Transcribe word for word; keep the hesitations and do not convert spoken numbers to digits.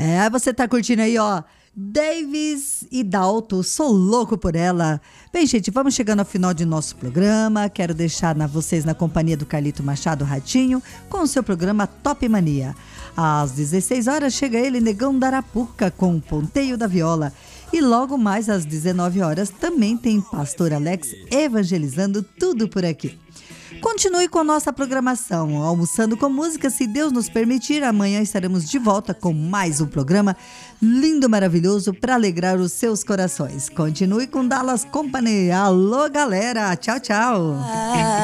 É, você tá curtindo aí, ó. Davis e Dalto, sou louco por ela. Bem, gente, vamos chegando ao final de nosso programa. Quero deixar na, vocês na companhia do Carlito Machado Ratinho com o seu programa Top Mania. Às dezesseis horas chega ele, Negão da Arapuca, com o Ponteio da Viola. E logo mais às dezenove horas também tem Pastor Alex evangelizando tudo por aqui. Continue com nossa programação, almoçando com música, se Deus nos permitir. Amanhã estaremos de volta com mais um programa lindo, maravilhoso, para alegrar os seus corações. Continue com Dallas Company. Alô, galera. Tchau, tchau.